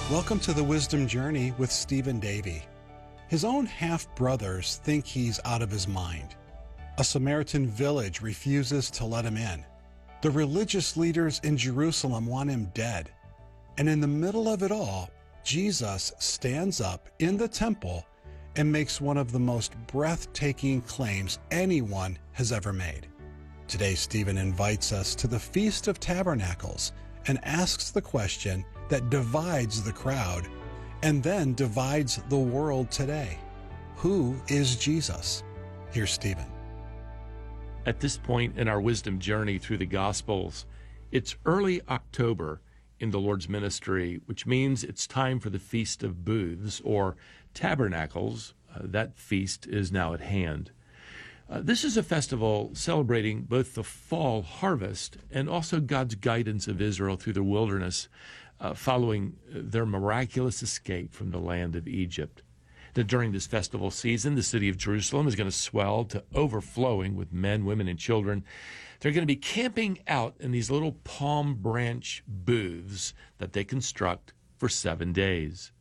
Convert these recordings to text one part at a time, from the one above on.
Welcome to the Wisdom Journey with Stephen Davey. His own half-brothers think he's out of his mind. A Samaritan village refuses to let him in. The religious leaders in Jerusalem want him dead. And in the middle of it all, Jesus stands up in the temple and makes one of the most breathtaking claims anyone has ever made. Today, Stephen invites us to the Feast of Tabernacles and asks the question that divides the crowd and then divides the world today. Who is Jesus? Here's Stephen. At this point in our wisdom journey through the Gospels, it's early October in the Lord's ministry, which means it's time for the Feast of Booths, or Tabernacles. That feast is now at hand. This is a festival celebrating both the fall harvest and also God's guidance of Israel through the wilderness following their miraculous escape from the land of Egypt. That during this festival season, the city of Jerusalem is going to swell to overflowing with men, women, and children. They're going to be camping out in these little palm branch booths that they construct for 7 days.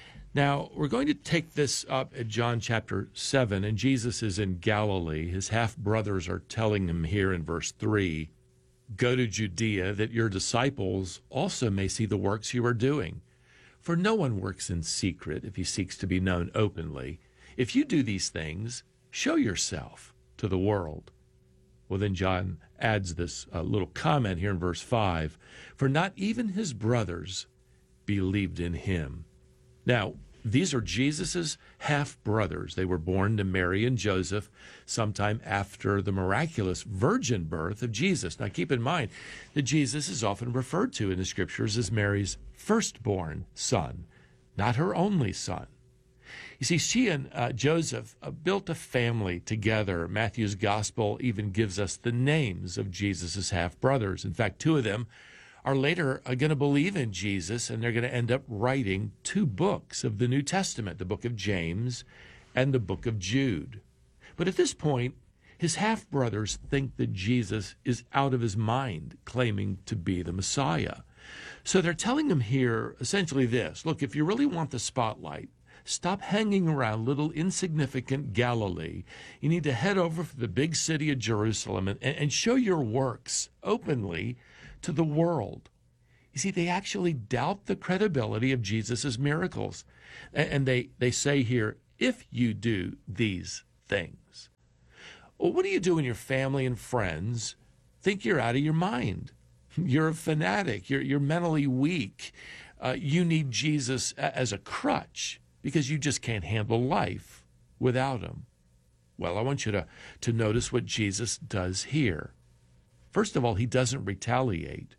Now, we're going to take this up at John chapter 7, and Jesus is in Galilee. His half-brothers are telling him here in verse 3, "Go to Judea, that your disciples also may see the works you are doing. For no one works in secret if he seeks to be known openly. If you do these things, show yourself to the world." Well, then John adds this little comment here in verse 5, "For not even his brothers believed in him." Now, these are Jesus' half-brothers. They were born to Mary and Joseph sometime after the miraculous virgin birth of Jesus. Now, keep in mind that Jesus is often referred to in the Scriptures as Mary's firstborn son, not her only son. You see, she and Joseph built a family together. Matthew's Gospel even gives us the names of Jesus' half-brothers. In fact, two of them are later going to believe in Jesus, and they're going to end up writing 2 books of the New Testament, the book of James and the book of Jude. But at this point, his half-brothers think that Jesus is out of his mind, claiming to be the Messiah. So they're telling him here essentially this: look, if you really want the spotlight, stop hanging around little insignificant Galilee. You need to head over to the big city of Jerusalem and show your works openly to the world. You see, they actually doubt the credibility of Jesus' miracles. And they say here, if you do these things. Well, what do you do when your family and friends think you're out of your mind? You're a fanatic. You're mentally weak. You need Jesus as a crutch because you just can't handle life without him. Well, I want you to notice what Jesus does here. First of all, he doesn't retaliate.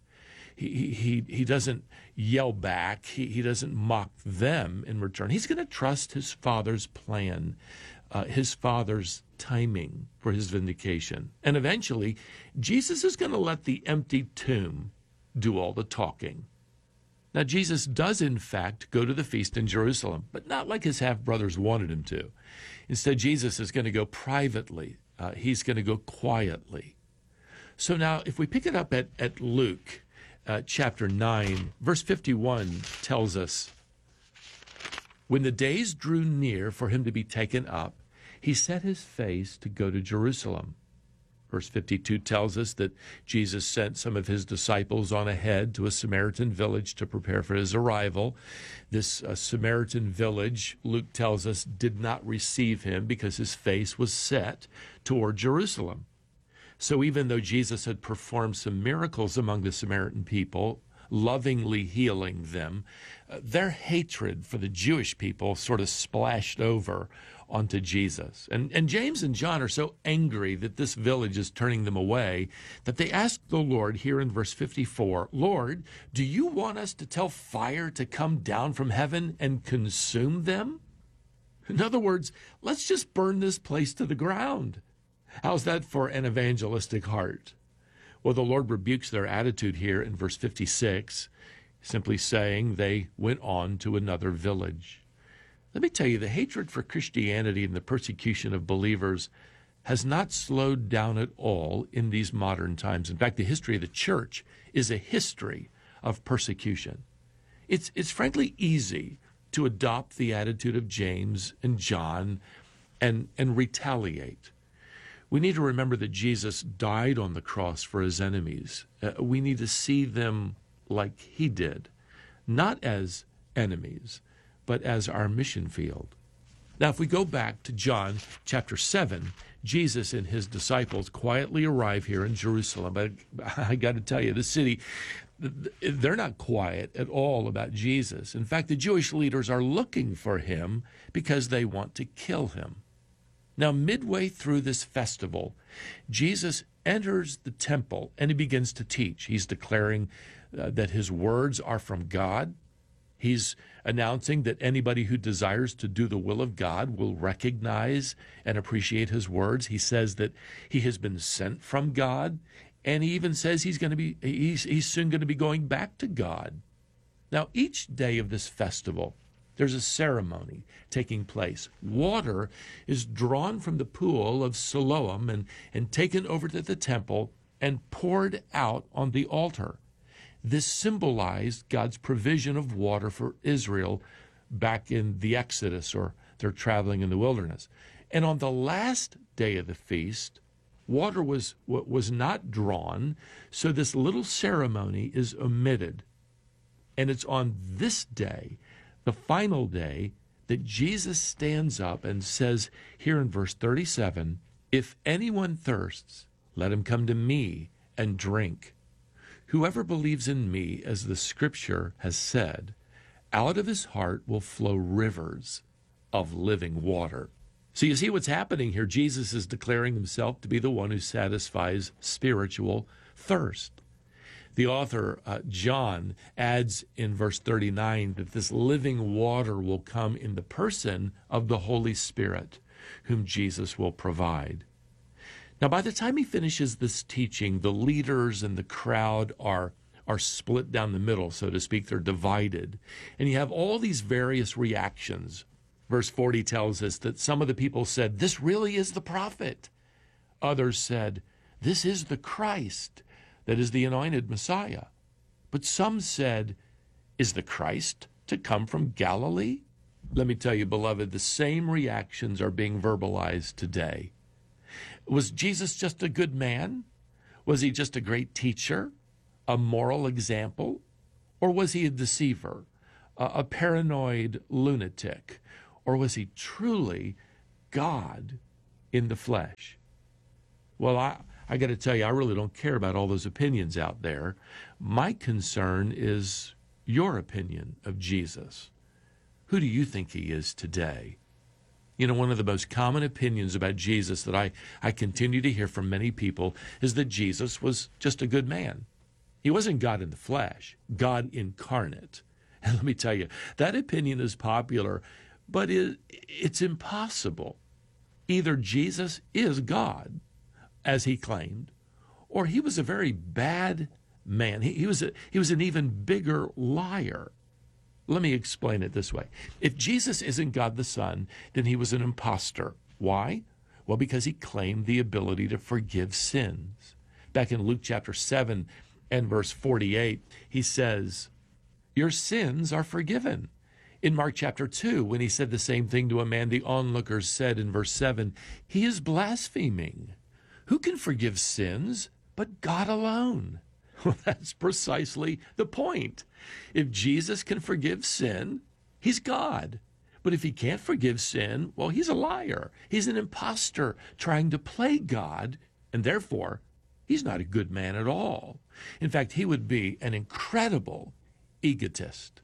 He doesn't yell back. He doesn't mock them in return. He's going to trust his Father's plan, his Father's timing for his vindication. And eventually, Jesus is going to let the empty tomb do all the talking. Now, Jesus does, in fact, go to the feast in Jerusalem, but not like his half-brothers wanted him to. Instead, Jesus is going to go privately. He's going to go quietly. So now, if we pick it up at Luke chapter 9, verse 51 tells us, "When the days drew near for him to be taken up, he set his face to go to Jerusalem." Verse 52 tells us that Jesus sent some of his disciples on ahead to a Samaritan village to prepare for his arrival. This Samaritan village, Luke tells us, did not receive him because his face was set toward Jerusalem. So even though Jesus had performed some miracles among the Samaritan people, lovingly healing them, their hatred for the Jewish people sort of splashed over onto Jesus. And James and John are so angry that this village is turning them away that they ask the Lord here in verse 54, "Lord, do you want us to tell fire to come down from heaven and consume them?" In other words, let's just burn this place to the ground. How's that for an evangelistic heart? Well, the Lord rebukes their attitude here in verse 56, simply saying they went on to another village. Let me tell you, the hatred for Christianity and the persecution of believers has not slowed down at all in these modern times. In fact, the history of the church is a history of persecution. It's frankly easy to adopt the attitude of James and John and retaliate. We need to remember that Jesus died on the cross for his enemies. We need to see them like he did, not as enemies, but as our mission field. Now, if we go back to John chapter 7, Jesus and his disciples quietly arrive here in Jerusalem. But I got to tell you, the city, they're not quiet at all about Jesus. In fact, the Jewish leaders are looking for him because they want to kill him. Now, midway through this festival, Jesus enters the temple and he begins to teach. He's declaring that his words are from God. He's announcing that anybody who desires to do the will of God will recognize and appreciate his words. He says that he has been sent from God, and he even says he's soon going to be going back to God. Now, each day of this festival, there's a ceremony taking place. Water is drawn from the pool of Siloam and taken over to the temple and poured out on the altar. This symbolized God's provision of water for Israel back in the Exodus, or they're traveling in the wilderness. And on the last day of the feast, water was not drawn, so this little ceremony is omitted. And it's on this day, the final day, that Jesus stands up and says here in verse 37, "If anyone thirsts, let him come to me and drink. Whoever believes in me, as the scripture has said, out of his heart will flow rivers of living water." So you see what's happening here. Jesus is declaring himself to be the one who satisfies spiritual thirst. The author, John, adds in verse 39 that this living water will come in the person of the Holy Spirit, whom Jesus will provide. Now, by the time he finishes this teaching, the leaders and the crowd are split down the middle, so to speak. They're divided. And you have all these various reactions. Verse 40 tells us that some of the people said, "This really is the prophet." Others said, "This is the Christ," that is the anointed Messiah. But some said, "Is the Christ to come from Galilee?" Let me tell you, beloved, the same reactions are being verbalized today. Was Jesus just a good man? Was he just a great teacher, a moral example? Or was he a deceiver, a paranoid lunatic? Or was he truly God in the flesh? Well, I got to tell you, I really don't care about all those opinions out there. My concern is your opinion of Jesus. Who do you think he is today? You know, one of the most common opinions about Jesus that I continue to hear from many people is that Jesus was just a good man. He wasn't God in the flesh, God incarnate. And let me tell you, that opinion is popular, but it's impossible. Either Jesus is God, as he claimed, or he was a very bad man. He was an even bigger liar. Let me explain it this way. If Jesus isn't God the Son, then he was an imposter. Why? Well, because he claimed the ability to forgive sins. Back in Luke chapter 7 and verse 48, he says, "Your sins are forgiven." In Mark chapter 2, when he said the same thing to a man, the onlookers said in verse 7, "He is blaspheming. Who can forgive sins but God alone?" Well, that's precisely the point. If Jesus can forgive sin, he's God. But if he can't forgive sin, well, he's a liar. He's an imposter trying to play God, and therefore, he's not a good man at all. In fact, he would be an incredible egotist.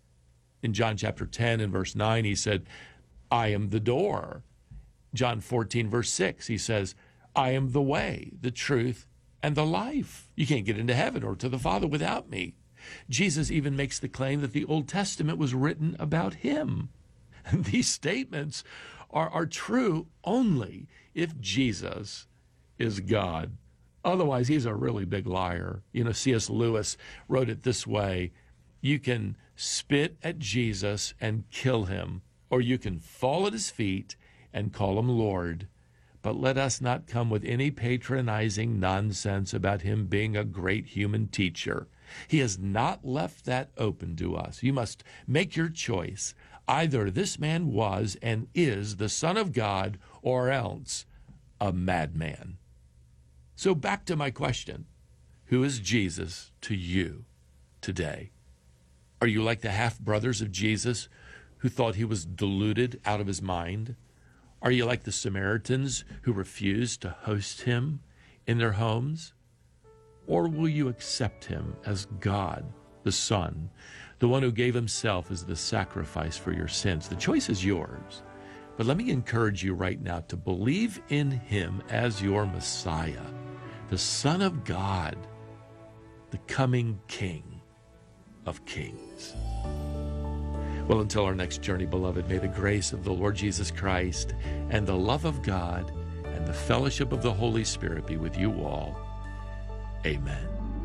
In John chapter 10 and verse 9, he said, "I am the door." John 14 verse 6, he says, "I am the way, the truth, and the life. You can't get into heaven or to the Father without me." Jesus even makes the claim that the Old Testament was written about him. And these statements are true only if Jesus is God. Otherwise, he's a really big liar. You know, C.S. Lewis wrote it this way: you can spit at Jesus and kill him, or you can fall at his feet and call him Lord. But let us not come with any patronizing nonsense about him being a great human teacher. He has not left that open to us. You must make your choice. Either this man was and is the Son of God, or else a madman. So back to my question. Who is Jesus to you today? Are you like the half-brothers of Jesus who thought he was deluded out of his mind? Are you like the Samaritans who refused to host him in their homes? Or will you accept him as God, the Son, the one who gave himself as the sacrifice for your sins? The choice is yours. But let me encourage you right now to believe in him as your Messiah, the Son of God, the coming King of Kings. Well, until our next journey, beloved, may the grace of the Lord Jesus Christ and the love of God and the fellowship of the Holy Spirit be with you all. Amen.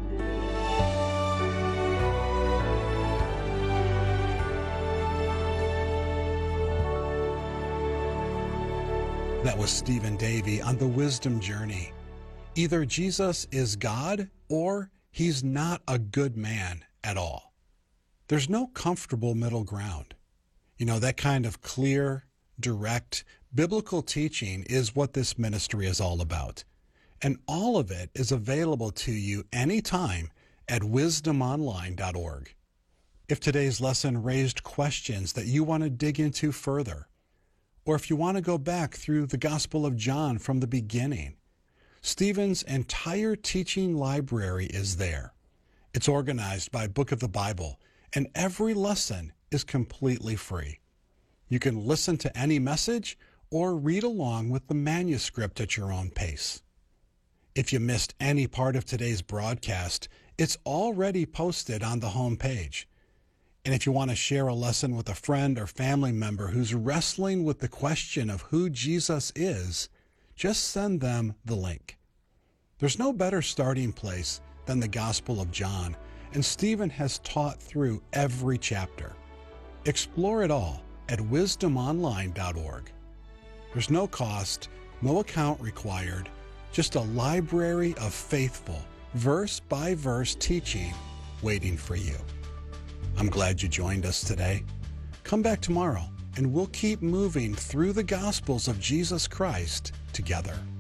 That was Stephen Davey on the Wisdom Journey. Either Jesus is God or he's not a good man at all. There's no comfortable middle ground. You know, that kind of clear, direct, biblical teaching is what this ministry is all about. And all of it is available to you anytime at wisdomonline.org. If today's lesson raised questions that you want to dig into further, or if you want to go back through the Gospel of John from the beginning, Stephen's entire teaching library is there. It's organized by Book of the Bible, and every lesson is completely free. You can listen to any message or read along with the manuscript at your own pace. If you missed any part of today's broadcast, it's already posted on the home page. And if you want to share a lesson with a friend or family member who's wrestling with the question of who Jesus is, just send them the link. There's no better starting place than the Gospel of John, and Stephen has taught through every chapter. Explore it all at wisdomonline.org. There's no cost, no account required, just a library of faithful, verse-by-verse teaching waiting for you. I'm glad you joined us today. Come back tomorrow, and we'll keep moving through the Gospels of Jesus Christ together.